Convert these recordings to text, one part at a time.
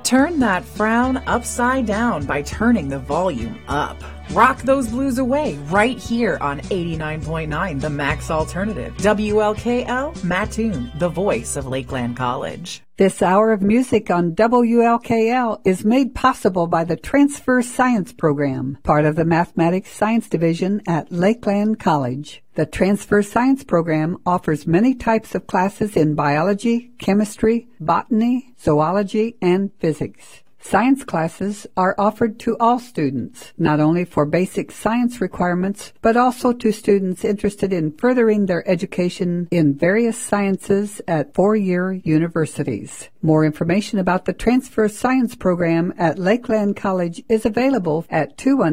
Turn that frown upside down by turning the volume up. Rock those blues away right here on 89.9 The Max Alternative. WLKL Mattoon, the voice of Lakeland College. This hour of music on WLKL is made possible by the Transfer Science Program, part of the Mathematics Science Division at Lakeland College. The Transfer Science Program offers many types of classes in biology, chemistry, botany, zoology, and physics. Science classes are offered to all students, not only for basic science requirements, but also to students interested in furthering their education in various sciences at four-year universities. More information about the Transfer Science Program at Lakeland College is available at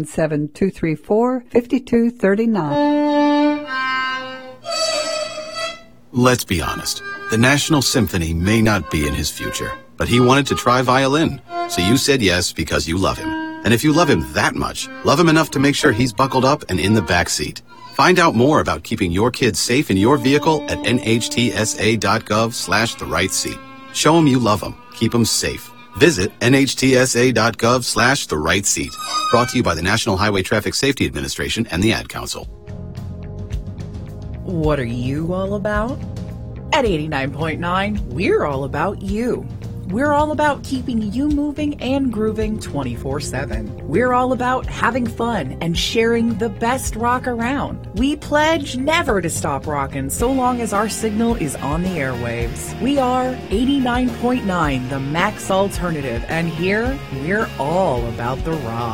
217-234-5239. Let's be honest. The National Symphony may not be in his future, but he wanted to try violin. So you said yes because you love him. And if you love him that much, love him enough to make sure he's buckled up and in the back seat. Find out more about keeping your kids safe in your vehicle at nhtsa.gov/the-right-seat. Show him you love him. Keep him safe. Visit nhtsa.gov/the-right-seat. Brought to you by the National Highway Traffic Safety Administration and the Ad Council. What are you all about? At 89.9, we're all about you. We're all about keeping you moving and grooving 24/7. We're all about having fun and sharing the best rock around. We pledge never to stop rocking so long as our signal is on the airwaves. We are 89.9, the Max Alternative, and here we're all about the rock.